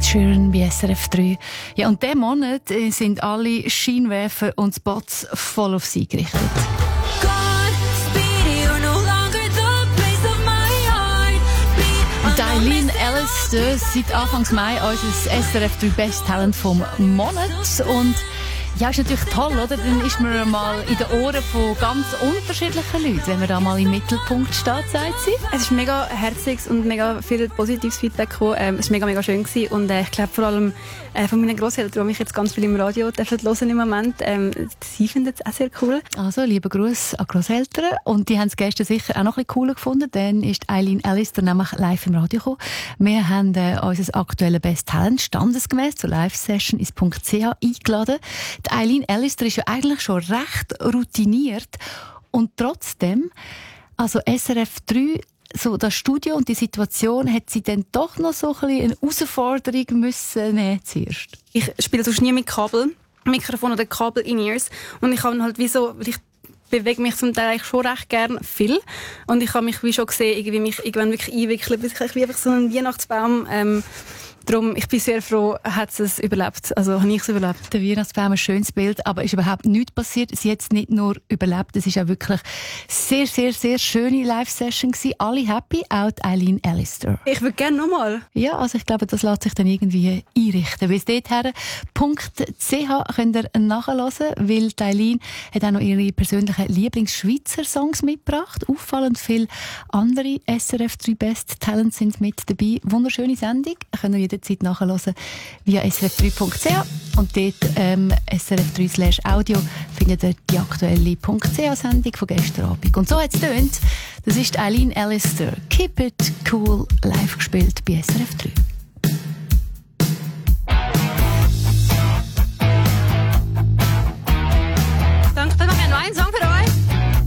Ed Sheeran bei SRF 3. Ja, und diesen Monat sind alle Scheinwerfer und Spots voll auf sie gerichtet. Eileen Ellis, seit Anfang Mai unser SRF 3 Best Talent vom Monat. Und ja, ist natürlich toll, oder? Dann ist man mal in den Ohren von ganz unterschiedlichen Leuten, wenn man da mal im Mittelpunkt steht, sagt sie. Es ist mega herzlich und mega viel positives Feedback gekommen. Es war mega schön gewesen. Und ich glaube vor allem von meinen Grosseltern, die mich jetzt ganz viel im Radio hören im Moment, sie finden es auch sehr cool. Also, lieber Gruß an Grosseltern. Und die haben es gestern sicher auch noch ein bisschen cooler gefunden. Dann ist Eileen Ellis nämlich live im Radio gekommen. Wir haben unser aktuelles Best Talent standesgemäß zur Live-Session ins .ch eingeladen. Die Eileen Ellis ist ja eigentlich schon recht routiniert. Und trotzdem, also SRF 3, so das Studio und die Situation, hat sie dann doch noch so ein bisschen eine Herausforderung müssen nehmen zuerst? Ich spiele sonst nie mit Kabel, Mikrofon oder Kabel-In-Ears. Und ich habe halt wie so, ich bewege mich zum Teil eigentlich schon recht gern viel. Und ich habe mich wie schon gesehen, irgendwie mich irgendwann wirklich einwickeln, bis ich wie einfach so einen Weihnachtsbaum. Darum, ich bin sehr froh, hat es überlebt. Also, habe ich es überlebt. Der Weihnachtsbaum, ein schönes Bild, aber ist überhaupt nichts passiert. Sie hat es nicht nur überlebt, es ist auch wirklich sehr, sehr, sehr schöne Live-Session gewesen. Alle happy, auch Eileen Ellis. Ich würde gerne nochmal. Ja, also ich glaube, das lässt sich dann irgendwie einrichten. Bis dorthin, .ch könnt ihr nachhören, weil Eileen hat auch noch ihre persönlichen Lieblings-Schweizer Songs mitgebracht. Auffallend viele andere SRF 3 Best Talents sind mit dabei. Wunderschöne Sendung. Könnt ihr jederzeit nachhören via srf3.ch und dort srf3/audio findet ihr die aktuelle .ch-Sendung von gestern Abend. Und so hat es tönt. Das ist Eileen Ellis, Keep It Cool, live gespielt bei SRF 3.